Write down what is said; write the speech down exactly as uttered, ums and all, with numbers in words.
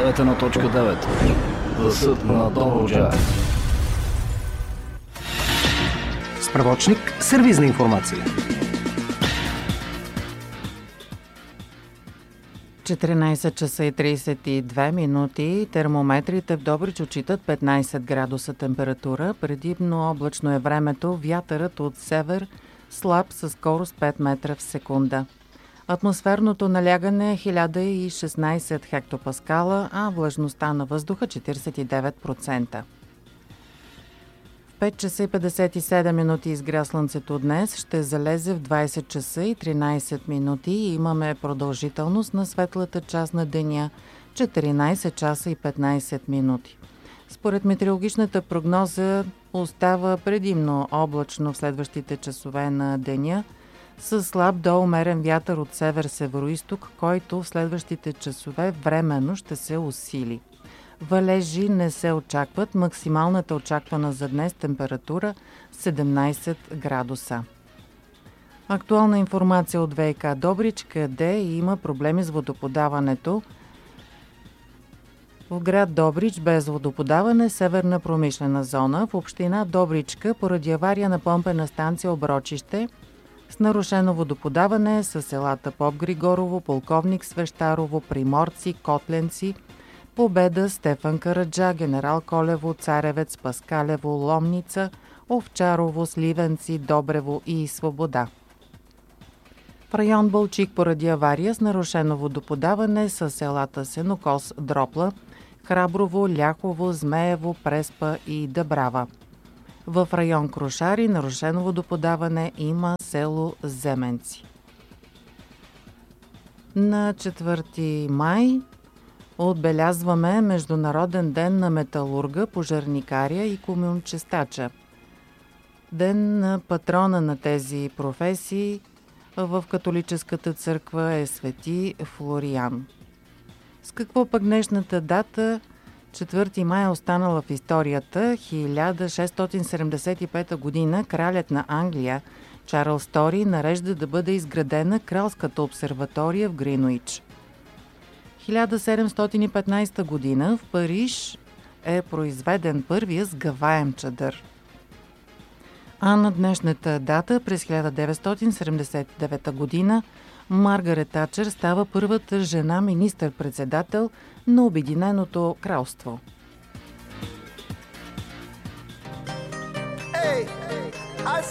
деветдесет и едно точка девет. Гласът на Добруджа. Справочник сервизна информация. четиринайсет часа и трийсет и две минути. Термометрите в Добрич отчитат петнайсет градуса температура. Предимно облачно е времето. Вятърът от север слаб със скорост пет метра в секунда. Атмосферното налягане е хиляда и шестнайсет хектопаскала, а влажността на въздуха четирийсет и девет процента. В пет часа и петдесет и седем минути изгря слънцето днес. Ще залезе в двайсет часа и тринайсет минути и имаме продължителност на светлата част на деня четиринайсет часа и петнайсет минути. Според метеорологичната прогноза остава предимно облачно в следващите часове на деня, с слаб до умерен вятър от север-североизток, който в следващите часове временно ще се усили. Валежи не се очакват. Максималната очаквана за днес температура седемнайсет градуса. Актуална информация от ВиК Добрич, къде има проблеми с водоподаването. В град Добрич без водоподаване, северна промишлена зона. В община Добричка поради авария на помпена станция Оброчище с нарушено водоподаване са селата Поп-Григорово, Полковник Свещарово, Приморци, Котленци, Победа, Стефан Караджа, Генерал Колево, Царевец, Паскалево, Ломница, Овчарово, Сливенци, Добрево и Свобода. В район Балчик поради авария с нарушено водоподаване са селата Сенокос, Дропла, Храброво, Ляхово, Змеево, Преспа и Дъбрава. В район Крушари нарушено водоподаване има село Земенци. На четвърти май отбелязваме Международен ден на металурга, пожарникаря и комюнчестача. Ден на патрона на тези професии в католическата църква е Свети Флориан. С какво пък днешната дата четвърти май е останала в историята? хиляда шестстотин седемдесет и пета година кралят на Англия Чарлз Тори нарежда да бъде изградена кралската обсерватория в Гринуич. хиляда седемстотин и петнайсета година в Париж е произведен първия сгъваем чадър. А на днешната дата през хиляда деветстотин седемдесет и девета година Маргарет Тачър става първата жена министър-председател на Обединеното кралство.